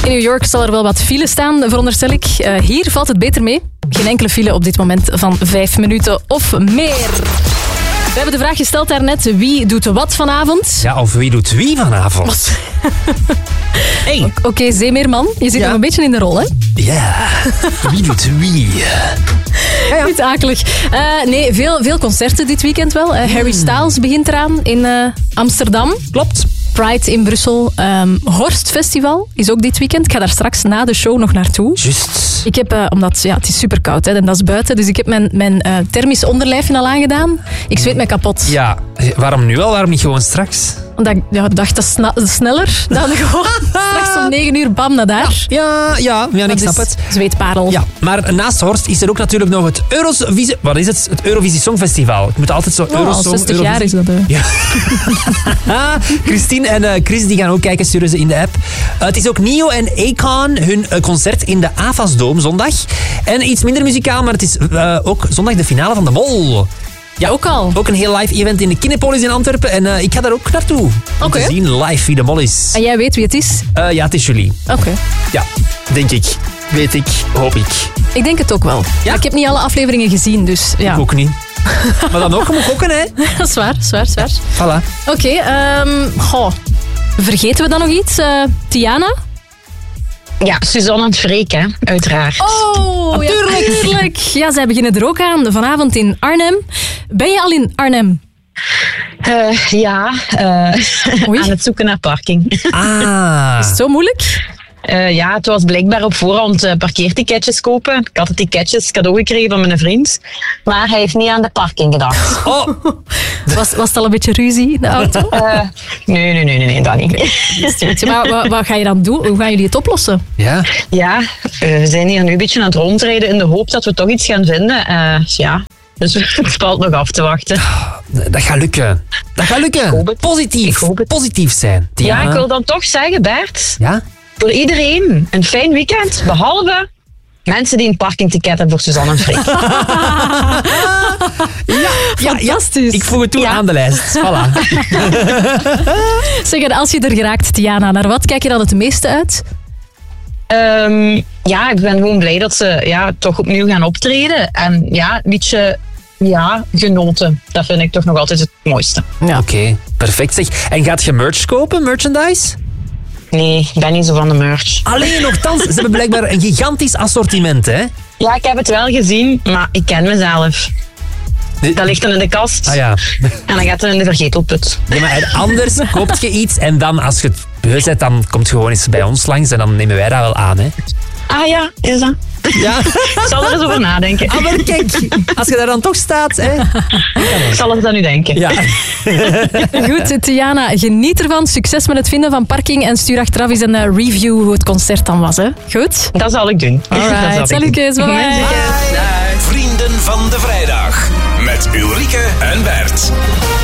In New York zal er wel wat file staan, veronderstel ik. Hier valt het beter mee. Geen enkele file op dit moment van 5 minuten of meer. We hebben de vraag gesteld daarnet. Wie doet wat vanavond? Ja, of wie doet wie vanavond? Hey. Oké, Zeemeerman. Je zit nog een beetje in de rol, hè? Ja, wie doet wie? Niet akelig. Nee, veel concerten dit weekend wel. Harry Styles begint eraan in Amsterdam. Klopt. Pride in Brussel. Horst Festival is ook dit weekend. Ik ga daar straks na de show nog naartoe. Juist. Ik heb, omdat het is super koud en dat is buiten, dus ik heb mijn thermisch onderlijfje al aangedaan. Ik zweet me kapot. Ja, waarom nu al? Waarom niet gewoon straks? Omdat ik dacht, dat is sneller dan gewoon straks om 9 uur bam naar daar. Ja, ik snap het. Zweetparel. Ja, maar naast Horst is er ook natuurlijk nog het Eurovisie... Wat is het? Het Eurovisie Songfestival. Ik moet altijd zo Eurosong... 60 jaar is dat. Ja. Christine en Chris die gaan ook kijken, sturen ze in de app. Het is ook Nio en Akon hun concert in de Avasdome zondag. En iets minder muzikaal, maar het is ook zondag de finale van de Mol. Ja, ook al. Ook een heel live event in de Kinepolis in Antwerpen. En ik ga daar ook naartoe. Om te zien live wie de Mol is. En jij weet wie het is? Ja, het is Julie. Oké. Ja, denk ik. Weet ik. Hoop ik. Ik denk het ook wel. Ja? Maar ik heb niet alle afleveringen gezien, dus ja. Ik ook niet. Maar dan ook, je moet gokken, hè? Zwaar. Voilà. Oké, vergeten we dan nog iets? Tiana? Ja, Suzanne en Freek, hè, uiteraard. Oh, natuurlijk. Ja, zij beginnen er ook aan. Vanavond in Arnhem. Ben je al in Arnhem? Aan het zoeken naar parking. Is het zo moeilijk? Het was blijkbaar op voorhand parkeerticketjes kopen. Ik had de ticketjes cadeau gekregen van mijn vriend. Maar hij heeft niet aan de parking gedacht. Oh. Was het al een beetje ruzie in de auto? Nee, dat niet. Maar wat ga je dan doen? Hoe gaan jullie het oplossen? Ja, we zijn hier nu een beetje aan het rondrijden in de hoop dat we toch iets gaan vinden. Dus het valt nog af te wachten. Dat gaat lukken. Positief zijn. Diana. Ja, ik wil dan toch zeggen, Bert. Ja? Voor iedereen een fijn weekend, behalve mensen die een parkingticket hebben voor Suzanne en Freek. Fantastisch. Ik voeg het toe aan de lijst. Voilà. Zeg, en als je er geraakt, Tiana, naar wat kijk je dan het meeste uit? Ik ben gewoon blij dat ze toch opnieuw gaan optreden. En een beetje genoten. Dat vind ik toch nog altijd het mooiste. Ja. Oké, perfect. Zeg, en gaat je merch kopen, merchandise? Nee, ik ben niet zo van de merch. Alleen nogthans, ze hebben blijkbaar een gigantisch assortiment, hè? Ja, ik heb het wel gezien, maar ik ken mezelf. Dat ligt dan in de kast. Ah ja. En dan gaat het in de vergetelput. Ja, maar anders koopt je iets en dan, als je het beu bent, dan komt je gewoon eens bij ons langs en dan nemen wij dat wel aan, hè? Ah ja, is dat? Ja. Ik zal er eens over nadenken. Ah, maar kijk, als je daar dan toch staat, hè? Ik zal het aan u denken. Ja. Goed, Tiana, geniet ervan. Succes met het vinden van parking en stuur achteraf eens een review hoe het concert dan was, hè? Goed? Dat zal ik doen. Alright, salutjes, bye. Vrienden van de vrijdag met Ulrike en Bert.